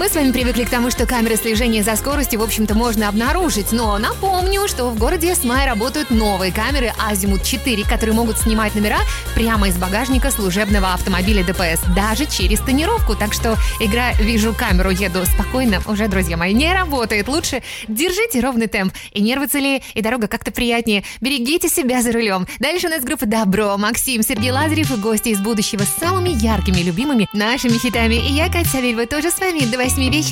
мы с вами привыкли к тому, что камеры слежения за скоростью, в общем-то, можно обнаружить. Но напомню, что в городе с мая работают новые камеры Азимут 4, которые могут снимать номера прямо из багажника служебного автомобиля ДПС, даже через тонировку. Так что игра «Вижу камеру, еду спокойно» уже, друзья мои, не работает. Лучше держите ровный темп, и нервы целее, и дорога как-то приятнее. Берегите себя за рулем. Дальше у нас группа «Добро», Максим, Сергей Лазарев и гости из будущего с самыми яркими, любимыми нашими хитами. И я, Катя Савельева, тоже с вами до 8 вечера.